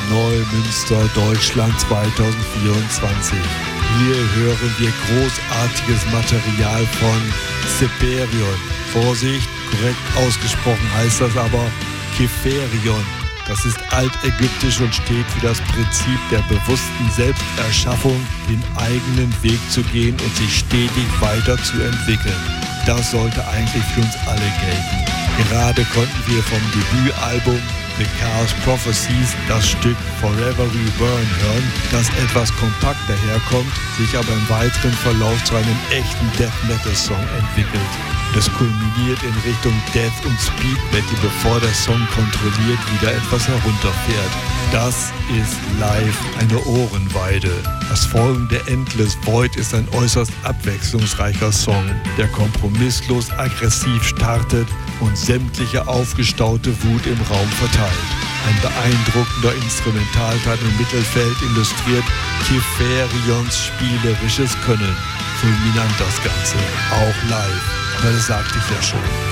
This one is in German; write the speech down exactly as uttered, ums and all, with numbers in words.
Neumünster, Deutschland zweitausendvierundzwanzig. Hier hören wir großartiges Material von Seperion. Vorsicht, korrekt ausgesprochen heißt das aber Keferion. Das ist altägyptisch und steht für das Prinzip der bewussten Selbsterschaffung, den eigenen Weg zu gehen und sich stetig weiterzuentwickeln. Das sollte eigentlich für uns alle gelten. Gerade konnten wir vom Debütalbum The Chaos Prophecies das Stück Forever We Burn hören, das etwas kompakt daherkommt, sich aber im weiteren Verlauf zu einem echten Death Metal Song entwickelt. Das kulminiert in Richtung Death und Speed Metal, bevor der Song kontrolliert wieder etwas herunterfährt. Das ist live eine Ohrenweide. Das folgende Endless Void ist ein äußerst abwechslungsreicher Song, der kompromisslos aggressiv startet und sämtliche aufgestaute Wut im Raum verteilt. Ein beeindruckender Instrumentalteil im Mittelfeld illustriert Keferions spielerisches Können. Fulminant das Ganze, auch live. Aber das sagte ich ja schon.